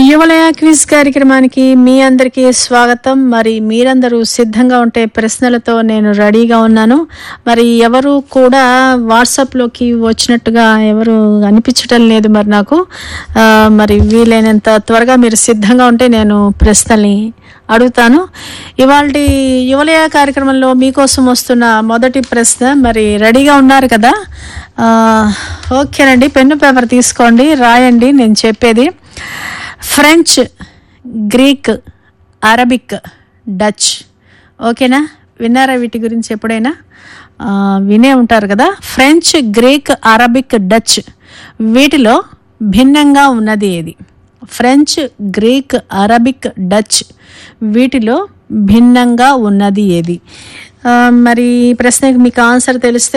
యువలయ quiz కార్యక్రమానికి మీ అందరికీ స్వాగతం. మరి మీరందరూ సిద్ధంగా ఉంటే ప్రశ్నలతో నేను రెడీగా ఉన్నాను. మరి ఎవరు కూడా వాట్సాప్లోకి వచ్చినట్టుగా ఎవరు అనిపించటం లేదు మరి నాకు. మరి వీలైనంత త్వరగా మీరు సిద్ధంగా ఉంటే నేను ప్రశ్నల్ని అడుగుతాను. ఇవాళ యువలయ కార్యక్రమంలో మీకోసం వస్తున్న మొదటి ప్రశ్న, మరి రెడీగా ఉన్నారు కదా? ఓకేనండి, పెన్ను పేపర్ తీసుకోండి, రాయండి నేను చెప్పేది. French, Greek, Arabic, Dutch. ఓకేనా? విన్నారా వీటి గురించి ఎప్పుడైనా? వినే ఉంటారు కదా. ఫ్రెంచ్, గ్రీక్, అరబిక్, డచ్ వీటిలో భిన్నంగా ఉన్నది ఏది? ఫ్రెంచ్, గ్రీక్, అరబిక్, డచ్ వీటిలో భిన్నంగా ఉన్నది ఏది? మరి ఈ ప్రశ్నకి మీకు ఆన్సర్ తెలిస్తే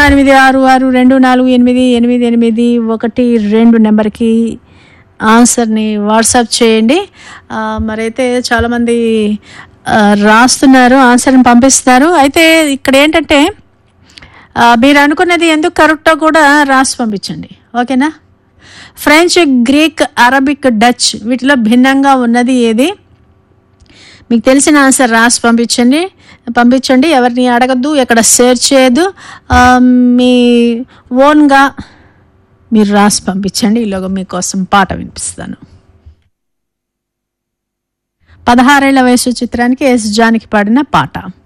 086624888812 నెంబర్కి ఆన్సర్ని వాట్సాప్ చేయండి. మరైతే చాలామంది రాస్తున్నారు, ఆన్సర్ని పంపిస్తున్నారు. అయితే ఇక్కడ ఏంటంటే మీరు అనుకున్నది ఎందుకు కరెక్టో కూడా రాసి పంపించండి. ఓకేనా? ఫ్రెంచ్, గ్రీక్, అరబిక్, డచ్ వీటిలో భిన్నంగా ఉన్నది ఏది? మీకు తెలిసిన ఆన్సర్ రాసి పంపించండి. ఎవరిని అడగద్దు, ఎక్కడ షేర్ చేయొద్దు. మీ ఓన్గా మీరు రాసి పంపించండి. ఈలోగా మీకోసం పాట వినిపిస్తాను. 16 ఏళ్ల వయసు చిత్రానికి ఎస్ జానకి పాడిన పాట.